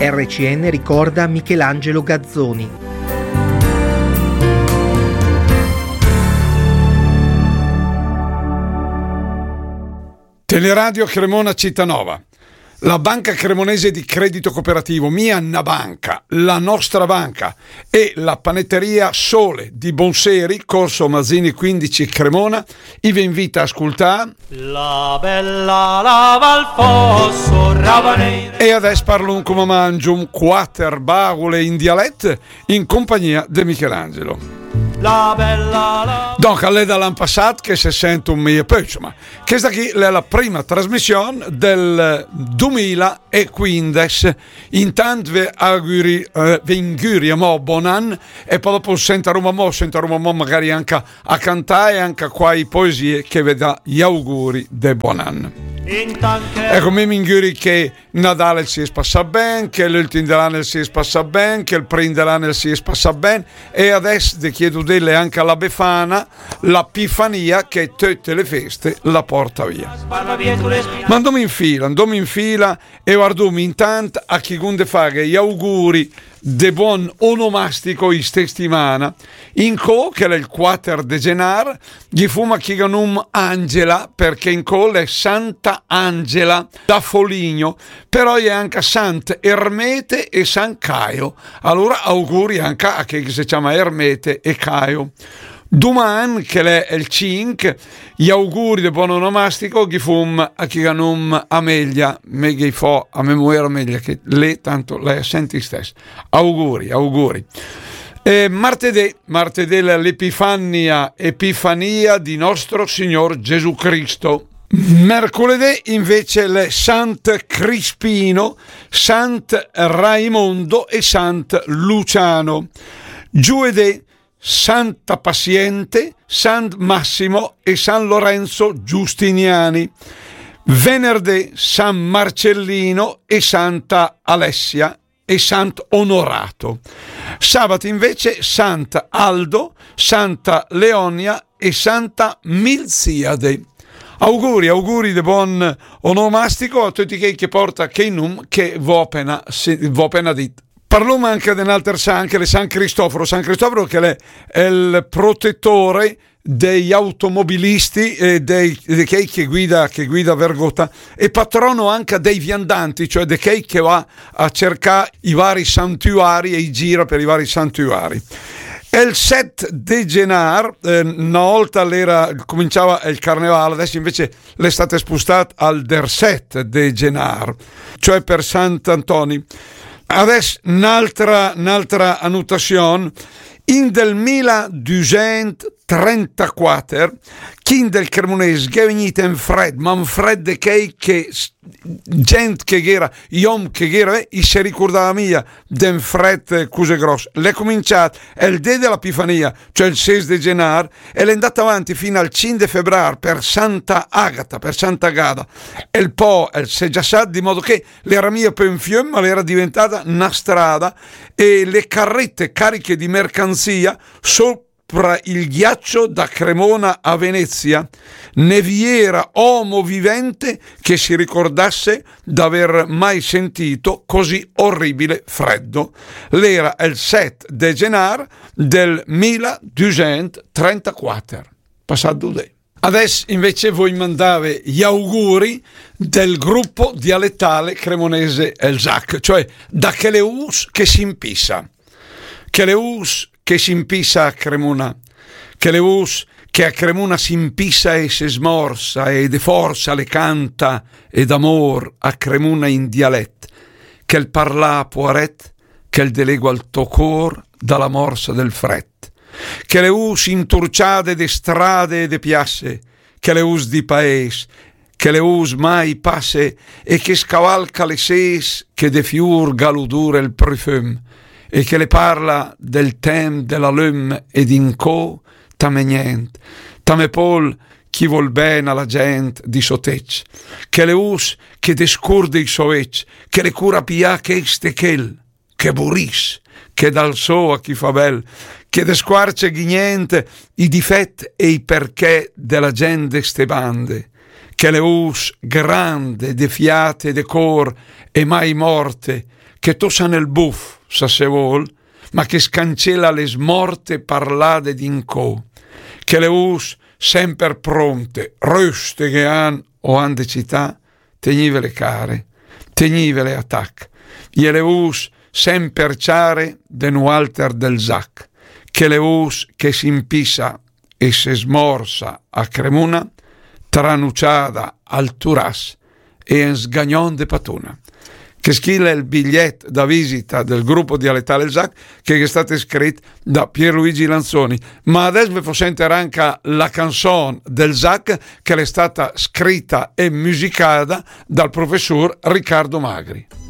RCN ricorda Michelangelo Gazzoni. Teleradio Cremona Cittànova. La banca cremonese di credito cooperativo Mia Banca, la nostra banca, e la panetteria Sole di Bonseri, Corso Mazzini 15 Cremona, vi invita a ascoltare La bella lava al fosso ravanere. E adesso parlo un come mangium quattro baule in dialetto in compagnia di Michelangelo. La bella lava. Donc, all'è dall'anno passato che si sente un mio pezzo, ma questa qui è la prima trasmissione del 2015. Intanto vi auguriamo buon anno e poi dopo sentiremo magari anche a cantare e anche qua i poesie che vi dà gli auguri di buon anno. Ecco, mi auguri che Natale si passa bene, che l'ultimo dell'anno si passa bene, che il primo dell'anno si passa bene, e adesso ti chiedo delle anche alla Befana l'Epifania che tutte le feste la porta via. Ma andiamo in fila e guardiamo intanto a chi gunde fare gli auguri de buon onomastico in settimana in co che è il 4 de genar gli fuma chiganum Angela, perché in co è Santa Angela da Foligno, però è anche Sant Ermete e San Caio, allora auguri anche a chi si chiama Ermete e Caio. Domani, che è il 5, gli auguri di buon onomastico gli fum a chi ganum Amelia, me gli fo a memoria Amelia, che lei tanto lei senti stesso. Auguri. Martedì l'Epifania di nostro Signor Gesù Cristo. Mercoledì invece le Sant Crispino, Sant Raimondo e Sant Luciano. Giovedì Santa Paziente, San Massimo e San Lorenzo Giustiniani. Venerdì San Marcellino e Santa Alessia e Sant'Onorato. Sabato invece Sant'Aldo, Santa Leonia e Santa Milziade. Auguri di buon onomastico a tutti quelli che porta che num che vo appena dit. Parliamo anche di un'altra anche di San Cristoforo che è il protettore degli automobilisti e di chi che guida Vergota, e patrono anche dei viandanti, cioè di chi che va a cercare i vari santuari e gira per i vari santuari. È il 7 di gennaio, una volta cominciava il carnevale, adesso invece l'estate spostata al 7 di gennaio, cioè per Sant'Antonio. Adesso un'altra annotazione. In del 1234 chi del Cremonese che è venuto in freddo, ma un freddo che gente che era, iom che era, e si ricordava mia den freddo cose grosse. L'è cominciato il D dell'Epifania, cioè il 6 di gennaio, e l'è andato avanti fino al 5 di febbraio per Santa Agata, per Santa Gada, e il po' si è già sa, di modo che l'era mia per un fiume, ma l'era diventata una strada, e le carrette cariche di mercanzia sopra il ghiaccio da Cremona a Venezia ne vi era uomo vivente che si ricordasse d'aver mai sentito così orribile freddo. L'era il 7 di gennaio del 1234. Passato dei. Adesso invece voi mandate gli auguri del gruppo dialettale cremonese El Zac, cioè da Cheleus che si impissa. Cheleus che si impissa a Cremona, Cheleus che a Cremona si impissa e si smorsa e de forza le canta ed amor a Cremona in dialetto, che il parla poaret, che il delego al tocor dalla morsa del fret, Cheleus inturciade de strade e de piasse, Cheleus di paese, Cheleus mai passe e che scavalca le ses che de fiur galudure il parfum, e che le parla del tem della lum ed in co tame niente, tame pol chi vol bene alla gente di sotec, che le us che descurde i soec, che le cura pia che este chel, che buris, che dal so a chi fa bel, che desquarce niente i difetti e i perché della gente ste bande, che le us grande, de fiate, de cor e mai morte, che tossa nel buff, sa se vol, ma che scancella le smorte parlade d'inco, che le us sempre pronte, röste che han de città, tegnivele care, tegnivele attac, e le us sempre ciare de nu alter del zac, che le us che si impisa e se smorsa a Cremuna, tranuciada al Turas e en sgagnon de Patuna. Che schilla il biglietto da visita del gruppo dialettale Zac che è stato scritto da Pierluigi Lanzoni. Ma adesso vi faccio sentire anche la canzone del Zac che è stata scritta e musicata dal professor Riccardo Magri.